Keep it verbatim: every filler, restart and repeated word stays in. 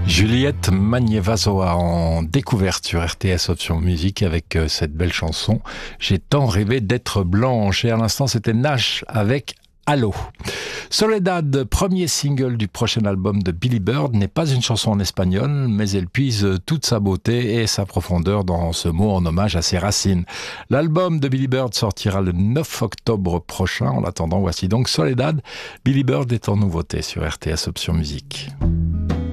Juliette Magnévazoa en découverte sur R T S Option Musique avec euh, cette belle chanson « J'ai tant rêvé d'être blanche » et à l'instant c'était Nash avec Allô. Soledad, premier single du prochain album de Billy Bird, n'est pas une chanson en espagnol, mais elle puise toute sa beauté et sa profondeur dans ce mot en hommage à ses racines. L'album de Billy Bird sortira le neuf octobre prochain. En attendant, voici donc Soledad. Billy Bird est en nouveauté sur R T S Option Musique.